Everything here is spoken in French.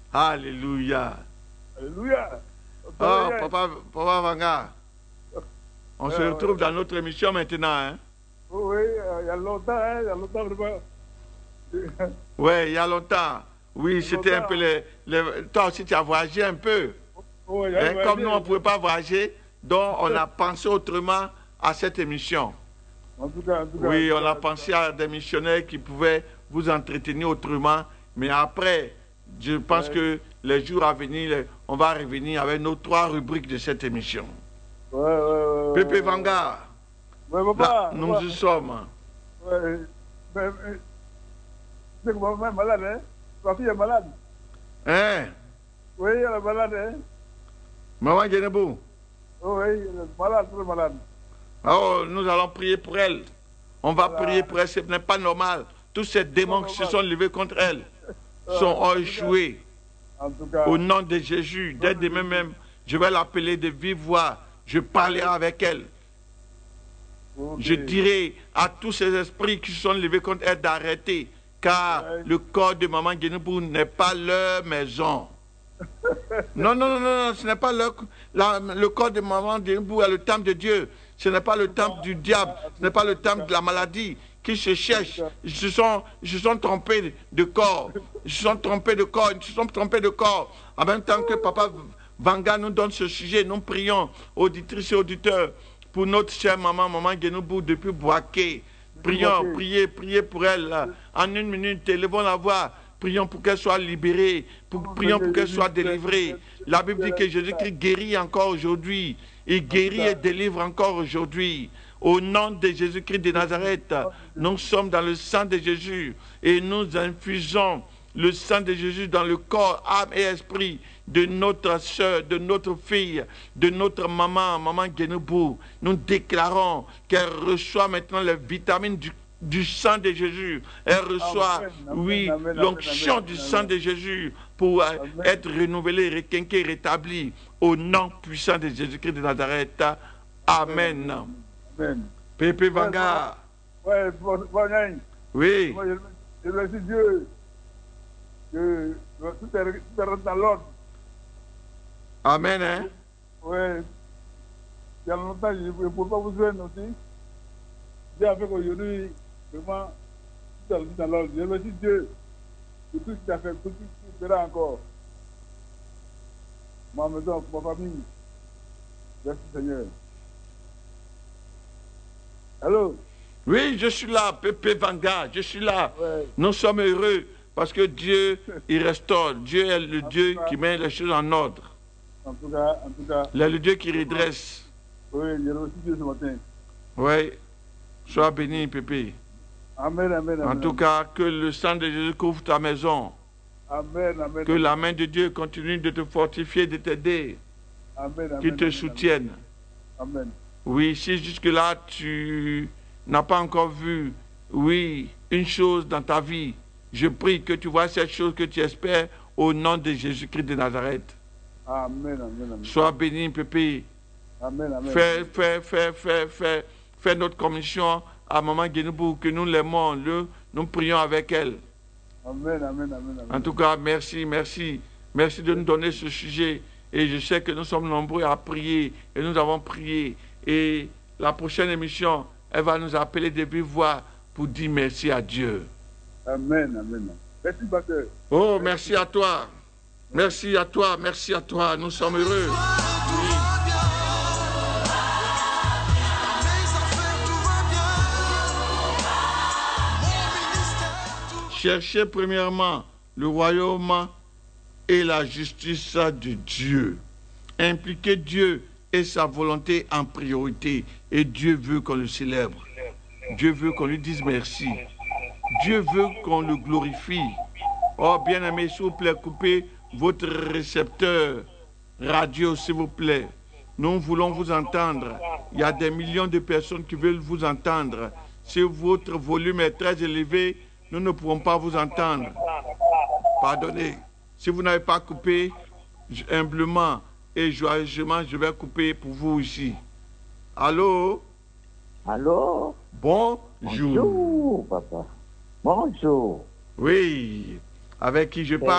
Alléluia. Alléluia. Oh, Papa Vanga, on se retrouve dans notre émission maintenant. Hein? Oui, il y a longtemps, hein, il y a longtemps vraiment. Oui, il y a longtemps. Oui, c'était un peu toi aussi, tu as voyagé un peu. Oui, Hein? Comme nous, on ne pouvait pas voyager, donc on a pensé autrement à cette émission. En tout cas, oui, on a pensé à des missionnaires qui pouvaient vous entretenir autrement. Mais après, je pense que les jours à venir, on va revenir avec nos 3 rubriques de cette émission. Pépé Vanga, là, nous y sommes. Oui, mais c'est que ma maman est malade, hein? Ma fille est malade. Hein? Oui, elle est malade, hein? Maman Genebou? Oui, elle est malade, très malade. Oh, nous allons prier pour elle. On va prier pour elle, ce n'est pas normal. Tous ces démons qui se sont levés contre elle sont échoués. En tout cas, au nom de Jésus, dès demain même, je vais l'appeler de vive voix. Je parlerai avec elle. Je dirai à tous ces esprits qui se sont levés contre elle d'arrêter, car le corps de maman Genebou n'est pas leur maison. Non, ce n'est pas le corps de maman Genebou est le temple de Dieu. Ce n'est pas le temple du diable, ce n'est pas le temple de la maladie qui se cherche. Ils se sont trompés de corps. Ils se sont trompés de corps. Ils se sont trompés de corps. En même temps que Papa Vanga nous donne ce sujet, nous prions, auditrices et auditeurs, pour notre chère maman Genebou depuis Boaké. Prions, priez pour elle. Là. En 1 minute, élevons la voix. Prions pour qu'elle soit libérée. Prions pour qu'elle soit délivrée. La Bible dit que Jésus-Christ guérit encore aujourd'hui. Il guérit et délivre encore aujourd'hui. Au nom de Jésus-Christ de Nazareth, nous sommes dans le sang de Jésus et nous infusons le sang de Jésus dans le corps, âme et esprit de notre soeur, de notre fille, de notre maman Genebou. Nous déclarons qu'elle reçoit maintenant les vitamines du sang de Jésus. Elle reçoit, l'onction du sang de Jésus pour être renouvelée, requinquée, rétablie au nom puissant de Jésus-Christ de Nazareth. Amen. Pépé Vanga. Oui. Je remercie Dieu que tout est rentré dans l'ordre. Amen. Hein? Oui. Il y a longtemps, je ne pouvais pas vous joindre aussi. Dieu a fait qu'aujourd'hui, vraiment, tout est rentré dans l'ordre. Je remercie Dieu de tout ce qu'il a fait, pour tout ce qu'il fera encore. Ma maison, ma famille. Merci Seigneur. Allô? Oui, je suis là, Pépé Vanga, je suis là. Ouais. Nous sommes heureux parce que Dieu, il restaure. Dieu est le Dieu qui met les choses en ordre. En tout cas. Il est le Dieu qui redresse. Oui, je remercie Dieu ce matin. Oui, sois béni, Pépé. Amen. En tout cas, que le sang de Jésus couvre ta maison. Amen. Que la main de Dieu continue de te fortifier, de t'aider. Qu'il te soutienne. Amen. Oui, si jusque-là tu n'as pas encore vu, une chose dans ta vie, je prie que tu vois cette chose que tu espères au nom de Jésus-Christ de Nazareth. Amen. Sois béni, Pépé. Amen. Fais notre commission à Maman Genebou, que nous l'aimons, nous prions avec elle. Amen. En tout cas, merci de nous donner ce sujet. Et je sais que nous sommes nombreux à prier, et nous avons prié. Et la prochaine émission, elle va nous appeler de vive voix pour dire merci à Dieu. Amen. Merci, pasteur. Oh, merci à toi. Merci à toi. Nous sommes heureux. Oui. Cherchez premièrement le royaume et la justice de Dieu. Impliquez Dieu et sa volonté en priorité. Et Dieu veut qu'on le célèbre. Dieu veut qu'on lui dise merci. Dieu veut qu'on le glorifie. Oh, bien-aimé, s'il vous plaît, coupez votre récepteur radio, s'il vous plaît. Nous voulons vous entendre. Il y a des millions de personnes qui veulent vous entendre. Si votre volume est très élevé, nous ne pourrons pas vous entendre. Pardonnez. Si vous n'avez pas coupé, humblement et joyeusement, je vais couper pour vous ici. Allô? Allô? Bonjour. Bonjour, papa. Bonjour. Oui. Avec qui je parle?